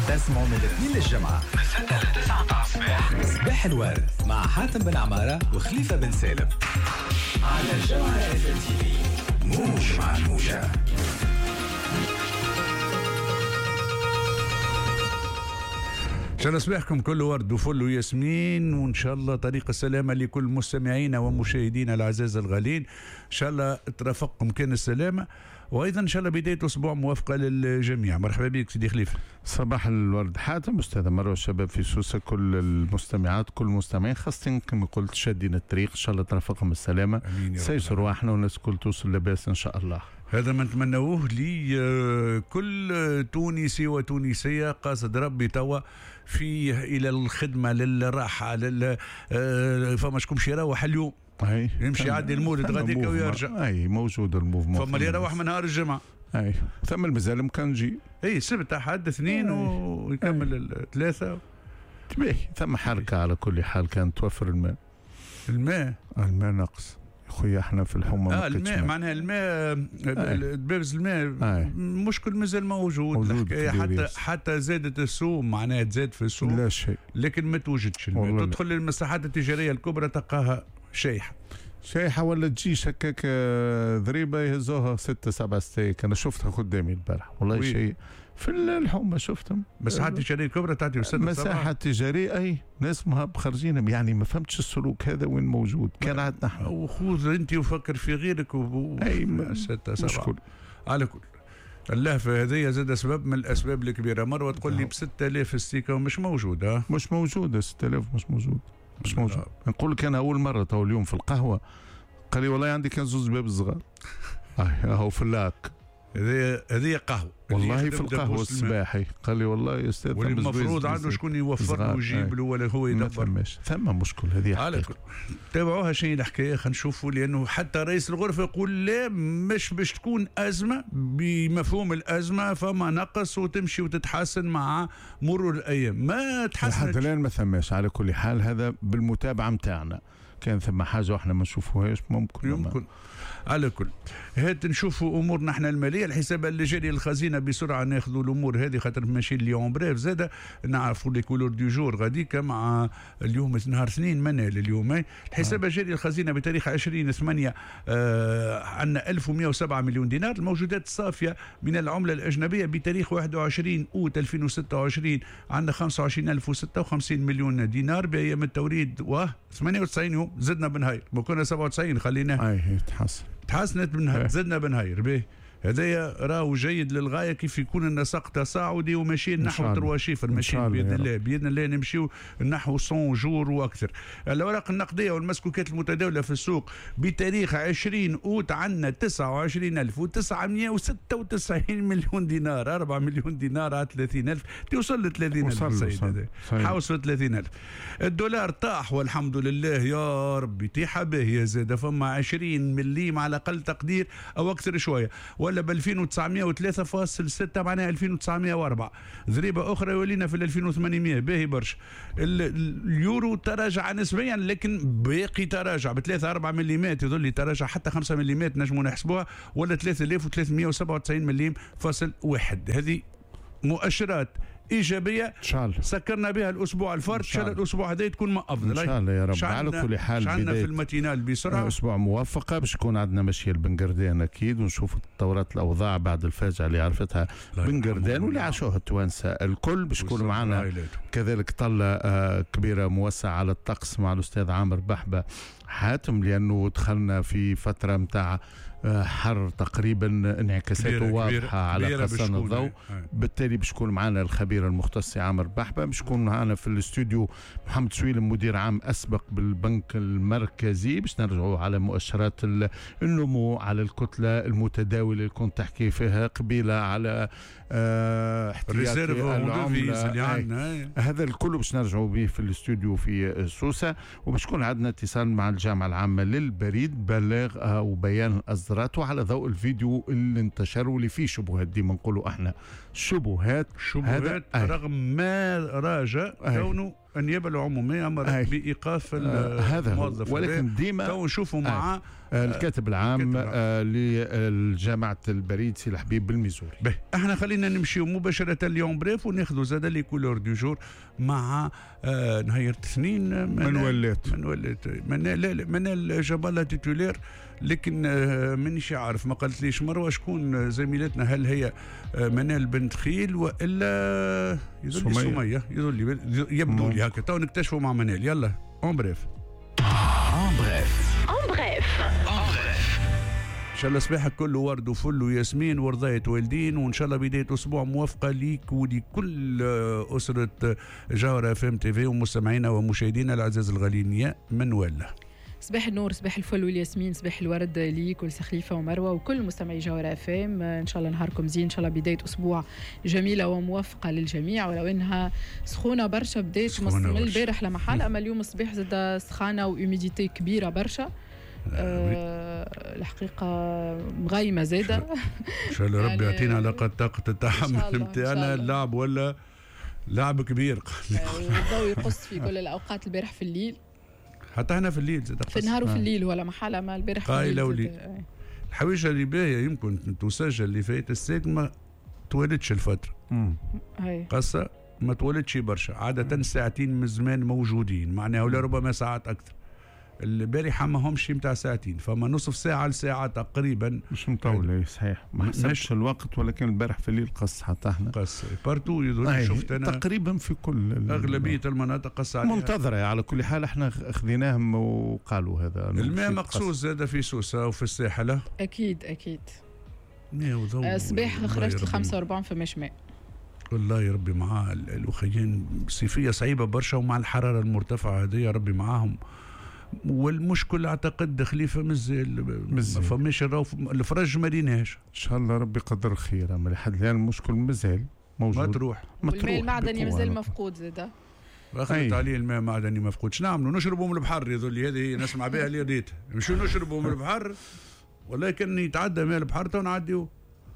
تسمعوا من الاثنين للجمعة من 6 ل 9 الصباح. صباح الورد مع حاتم بن عمارة وخليفة بن سالم على الجمعة FMTV. موج مع الموجة. إن شاء الله صباحكم كله ورد وفل وياسمين، وإن شاء الله طريق السلامة لكل مستمعينا ومشاهدينا الأعزاء الغالين. إن شاء الله ترافقكم كان السلامة، وأيضا إن شاء الله بداية أسبوع موافقة للجميع. مرحبا بك سيدي خليفة. صباح الورد حاتم، أستاذة مروة، الشباب في سوسة، كل المستمعات كل المستمعين، خاصة كما قلت شادين الطريق، إن شاء الله ترافقهم السلامة، سيسر واحنا والناس كل توصل لباس إن شاء الله. هذا ما نتمنوه لي كل تونسي وتونسية قاصد ربي توا فيه إلى الخدمة للراحة فما شكون يروح اليوم يمشي يعدي المولد غاديك ويرجع. اي موجود الموفمون، فما اللي يروح من نهار الجمعة. اي ثم المازال مكان جي سبت احد اثنين ويكمل الثلاثة. تبيه ثم حركة على كل حال كانت توفر الماء نقص خويا، احنا في الحمى الماء معناها الماء بابز الماء مشكل مازال موجود الحكاية، حتى زادت السوق، معناها تزاد في السوق لا شيء، لكن ما توجدش الماء. تدخل للمساحات التجارية الكبرى تلقاها شايحة ولا تجي شكاك ضريبة يهزوها 6-7 ستيك. أنا شفتها قدامي البارح والله شيء في الحومة شفتهم. مساحات تجارية كبرى تعطي مساحة تجارية أي ناس بخرجينهم، يعني ما فهمتش السلوك هذا وين موجود. كان عندنا احنا وخوذ أنت وفكر في غيرك أي مشكل على كل اللهفة هذه زاد سبب من الأسباب الكبيرة. مرة تقول لي ب6000 ستيكة ومش موجودة. مش موجودة 6000 مش موجود. نقول لك أنا أول مرة تو اليوم في القهوة قال لي والله عندي كان زوج باب صغار هو في اللاك. هذه قهوة والله في القهوة الصباحي قال لي والله يا أستاذ والمفروض عنده شكون يوفر له ويجيب له ولا هو يدبر. ثم مشكل هذه على كل. تابعوها شيء الحكاية خلينا نشوفوا، لأنه حتى رئيس الغرفة يقول لا مش باش تكون أزمة بمفهوم الأزمة، فما نقص وتمشي وتتحسن مع مرور الأيام. ما تحسن حتى الآن ما ثماش. على كل حال هذا بالمتابعة متاعنا، كان ثم حاجة واحنا ما نشوفوهاش ممكن. على كل هات نشوفوا امورنا احنا الماليه. الحساب اللي جاري الخزينه بسرعه ناخذوا الامور هذه خاطر ماشيين اليوم بريف. زاد نعرفوا لي كولور دي جور غاديك مع اليوم نهار اثنين منال اليوم. الحساب الجاري الخزينه بتاريخ 20/8 عندنا 1107 مليون دينار. الموجودات الصافيه من العمله الاجنبيه بتاريخ 21 اوت 2026 عندنا 25056 مليون دينار بايام التوريد 98 يوم. زدنا بنهاير، ما كنا 97 خليناه تحسنت بنهاير، زدنا بنهاير به. هذايا راهو جيد للغايه، كيف يكون النسق تصاعدي وماشيين نحو 3 شيفر، ماشيين باذن الله نمشيو نحو 100 جور واكثر. الاوراق النقديه والمسكوكات المتداوله في السوق بتاريخ 20 اوت عندنا 29996 مليون دينار. 4 مليون دينار على 30,000 توصل ل 30,000 حوصل 30,000. الدولار طاح والحمد لله يا ربي، تيحه باهيه زاده، فما 20 مليم على اقل تقدير او اكثر شويه، ولا ب 2903.6 معناها 2904. ضريبه اخرى يولينا في 2800 باهي برشا. اليورو تراجع نسبيا لكن باقي تراجع ب 3-4 ملم، يظل يتراجع حتى 5 ملم نجموا نحسبوها، ولا 3397 ملم فاصل واحد. هذه مؤشرات إيجابية سكرنا بها الأسبوع الفارط. إن شاء الله الأسبوع هذا تكون ما أفضل إن شاء الله يا رب. على كل حال شعلنا في الماتينال بسرعة أسبوع موفقة باش يكون عندنا مشي البنقردان أكيد، ونشوف تطورات الأوضاع بعد الفاجعة اللي عرفتها بنقردان واللي عاشوها التوانسة الكل. باش يكون معنا كذلك طلة كبيرة موسعة على الطقس مع الأستاذ عامر بحبة حاتم، لأنه دخلنا في فترة متاع حر تقريبا انعكاساته واضحة على خصان الضوء. بالتالي باش يكون معنا الخبير المختص عامر بحبة، باش يكون معنا في الاستوديو محمد سويلم مدير عام أسبق بالبنك المركزي، باش نرجعوا على مؤشرات النمو، على الكتلة المتداولة اللي كنت تحكي فيها قبيلة، على احتياطي العملة. هذا الكل باش نرجعوا به في الاستوديو في سوسة. وباش يكون عندنا اتصال مع الجامعة العامة للبريد بلاغ أو بيان الأصدارات، وعلى ضوء الفيديو اللي انتشر واللي فيه شبهات. ديما نقولوا احنا شبهات رغم ما راجع كونه النيابه العموميه امرت بايقاف هذا الموظف، ولكن ديما تو نشوفوا مع الكاتب العام لجامعه البريد سي الحبيب بالميزوري. احنا خلينا نمشيو مباشره اليوم بريف وناخذوا زاد لي كولور دو جور مع نهار الاثنين منال جبالة تيتولير، لكن مانيش عارف، ما قالتليش مروه شكون زميلتنا، هل هي منال بنت خيل والا سميه يبدو لي هكا. تو نكتشفوا مع منال. يلا اون بريف ان شاء الله صباحك كله ورد وفل وياسمين ورضاية والدين، وان شاء الله بداية اسبوع موفقة ليك ولكل اسرة جوهرة FM TV ومستمعينا ومشاهدينا الاعزاء الغاليين. يا منوال صباح النور، صباح الفل والياسمين، صباح الورد ليك ولسي خليفه ومروه وكل مستمعي جوهرة FM. ان شاء الله نهاركم زين، ان شاء الله بدايه اسبوع جميله وموفقه للجميع، ولو انها سخونه برشا بدايه من البارح لمحل، اما اليوم الصباح زاد سخانه وهيوميديتي كبيره برشا. الحقيقه مغيمه زاده. ان شاء الله ربي يعطينا على قد طاقه التحمل نتاعنا. اللعب ولا لعب كبير والضوء يقص في كل الاوقات. البارح في الليل، حتى هنا في الليل في النهار وفي الليل ولا محل، اما البارح في الليل الحويجه اللي باهيه يمكن تسجل اللي فات الساق ما تولدش الفتره قصه ما تولدش برشا، عاده ساعتين من زمان موجودين، معناها ولا ربما ساعات اكثر. البارحه ما همش متاع ساعتين، فما نصف ساعه لساعه تقريبا، مش مطول. صحيح ما حسبش الوقت، ولكن البارح في الليل قص حتى احنا قص بارتو يظل. شفت انا تقريبا في كل اغلبيه المناطق قص عليها منتظره. على كل حال احنا خذيناهم وقالوا هذا الماء مقصوص زاد في سوسه وفي الساحله. اكيد صباح خرجت 45 فماش ماء. والله يا ربي معاه الوخيين صيفيه صعيبه برشا، ومع الحراره المرتفعه هذه يا ربي معاهم. والمشكل اعتقد خليفه مازال ما فماش الفرج ما ريناش. ان شاء الله ربي قدر خير، اما لحد الان المشكل مازال موجود. ما تروح والماء المعدني مازال مفقود زاده. اخذت عليه الماء المعدني مفقود. شنو نعملوا؟ نشربوا من البحر. يظل هذه نسمع بها اللي ريت مشو نشربوا من البحر، ولكن يتعدى ماء البحر تو نعديوه.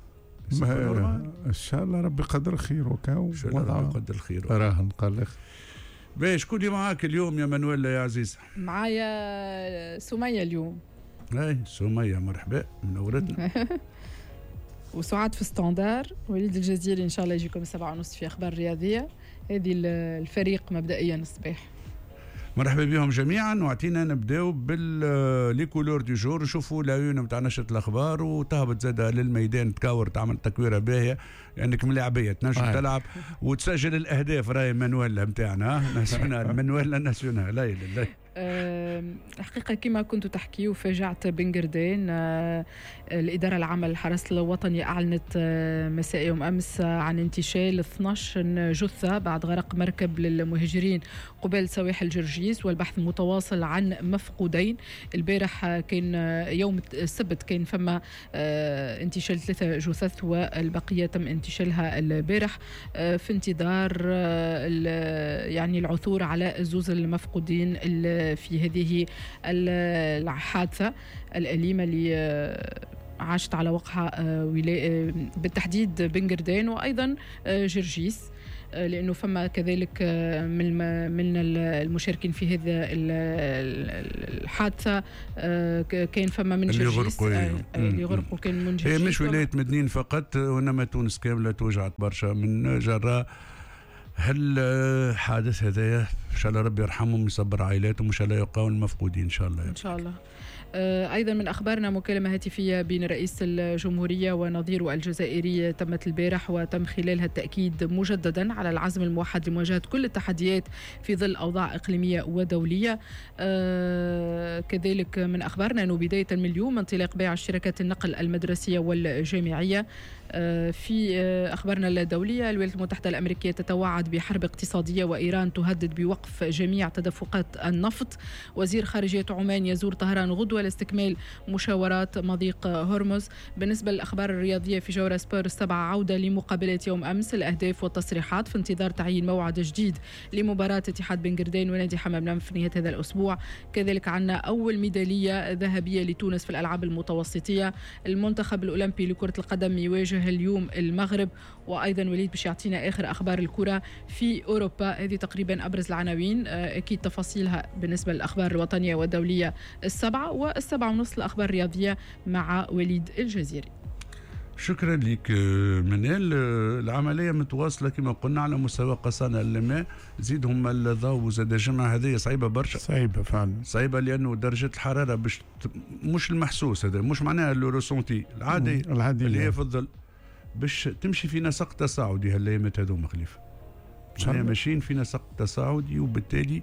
ان شاء الله ربي قدر خير وكاو. ان شاء الله ربي قدر خير. راهن قال لك باش كوني معاك اليوم يا منوال يا عزيز؟ معايا سمية اليوم. اي سمية مرحبا منورتنا. وسعاد في ستاندار. وليد الجزيري ان شاء الله يجيكم 7:30 في اخبار رياضيه. هذه الفريق مبدئيا الصباح. مرحبا بهم جميعا، واعطينا نبداو باللي كولور دي جور، نشوفوا العيون نتاع نشره الاخبار، وتهبط زاد للميدان تكاور تعمل تكويره باهيه لانك ملاعبيه تنجم تلعب وتسجل الاهداف. راهي منولا نتاعنا ناسيونال، منولا ناسيونال. لا لا الحقيقة كما كنت تحكي وفاجعت بنغردين. الإدارة العامة للحرس الوطني أعلنت مساء يوم أمس عن انتشال 12 جثة بعد غرق مركب للمهاجرين قبال سواحل جرجيس، والبحث متواصل عن مفقودين. البارح كان يوم السبت كان فما انتشال 3 جثث، والبقية تم انتشالها البارح في انتظار يعني العثور على زوز المفقودين في هذه الحادثة الأليمة اللي عاشت على وقعها بالتحديد بنغردين وأيضا جرجيس، لأنه فما كذلك من المشاركين في هذه الحادثة كان فما من جرجيس اللي غرقوا كان من جرجيس. هي مش ولاية مدنين فقط، وإنما تونس كاملة توجعت برشا من جراء حادث هذايا. ان شاء الله ربي يرحمهم ويصبر عائلاتهم، وان شاء الله يلقاو المفقودين ان شاء الله. ان شاء الله. أيضا من أخبارنا مكالمة هاتفية بين رئيس الجمهورية ونظيره الجزائري تمت البارح، وتم خلالها التأكيد مجددا على العزم الموحد لمواجهة كل التحديات في ظل أوضاع إقليمية ودولية. كذلك من أخبارنا أنه بداية من اليوم انطلاق بيع شركات النقل المدرسية والجامعية. في أخبارنا الدولية، الولايات المتحدة الأمريكية تتوعد بحرب اقتصادية، وإيران تهدد بوقف جميع تدفقات النفط. وزير خارجية عمان يزور طهران غدوة لاستكمال مشاورات مضيق هرمز. بالنسبة للأخبار الرياضية، في جورة سبور 7 عودة لمقابلات يوم أمس، الأهداف والتصريحات في انتظار تعيين موعد جديد لمباراة اتحاد بنغردين ونادي حمام نعم في نهاية هذا الأسبوع. كذلك عنا أول ميدالية ذهبية لتونس في الألعاب المتوسطية. المنتخب الأولمبي لكرة القدم يواجه تواجه اليوم المغرب. وأيضا وليد باش يعطينا آخر أخبار الكرة في أوروبا. هذه تقريبا أبرز العناوين، أكيد تفاصيلها بالنسبة للأخبار الوطنية والدولية 7 و7:30 الأخبار الرياضية مع وليد الجزيري. شكرا لك منال. العملية متواصلة كما قلنا على مستوى قصانى الماء، زيدهم الضوء وزاد الجمعة هذه صعيبة برشا، صعيبة فعلا، صعيبة لأنه درجة الحرارة مش المحسوس، هذا مش معناها الروسونتي العادي اللي هي في الظل، باش تمشي في نسق تصاعدي هالأيامات هذوما خليفة، ماشيين في نسق تصاعدي، وبالتالي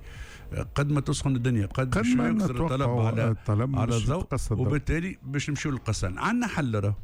قد ما تسخن الدنيا قد ما يكثر الطلب على الضوء، وبالتالي باش نمشيو للقصان. عندنا حل راه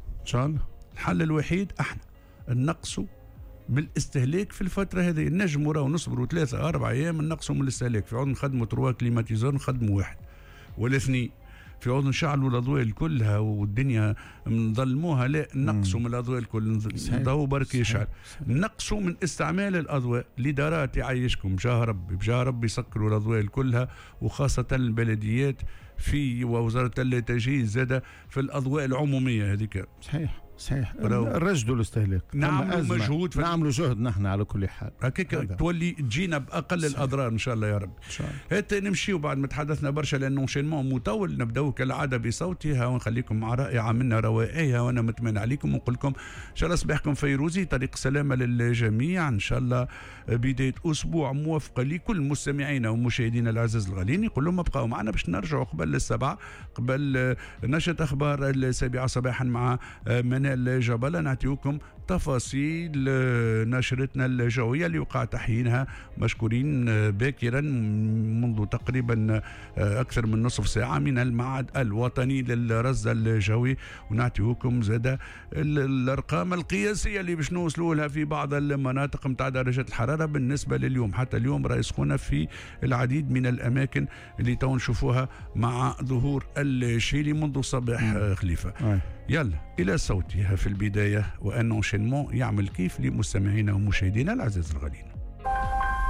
الحل الوحيد احنا نقصوا بالاستهلاك في الفتره هذه، نجموا راهو نصبروا 3-4 ايام نقصوا من الاستهلاك، في عوض نخدموا 3 كليماتيزور نخدموا 1 ولا 2، في عوض نشعلوا الاضواء كلها والدنيا نظلموها، لا نقصوا من الاضواء الكل، نضووا برك يشعل، نقصوا من استعمال الاضواء. الادارات يعيشكم بجاه ربي يسكروا الاضواء كلها، وخاصه البلديات في ووزاره التجهيز زاد في الاضواء العموميه هذيك. صحيح نرجدوا الاستهلاك، نعملوا مجهود، نعملوا جهد نحن على كل حال، هكاك تولي تجينا باقل الاضرار ان شاء الله يا رب. حتى نمشيو بعد ما تحدثنا برشا لانه انشينمون مطول، نبداو كالعاده بصوتها ونخليكم مع رائعه منا روائعها، وانا متمنى عليكم ونقول لكم ان شاء الله صباحكم فيروزي، طريق سلامه للجميع ان شاء الله، بدايه اسبوع موفقه لكل مستمعينا ومشاهدينا العزاز الغاليين. نقول لهم ابقوا معنا باش نرجعوا قبل السبعه، قبل نشره اخبار 7 صباحا مع منال الجبل، نعطيكم تفاصيل نشرتنا الجوية اللي وقع تحيينها مشكورين باكرا منذ تقريبا أكثر من نصف ساعة من المعهد الوطني للرصد الجوي، ونعطيكم زاد الأرقام القياسية اللي باش نوصلوا لها في بعض المناطق متاع درجات الحرارة بالنسبة لليوم. حتى اليوم راه يسخن في العديد من الأماكن اللي تو نشوفوها مع ظهور الشيلي منذ صباح خليفة. يلا إلى صوتها في البداية، وأن انشينمون يعمل كيف لمستمعينا ومشاهدينا العزاز الغالين.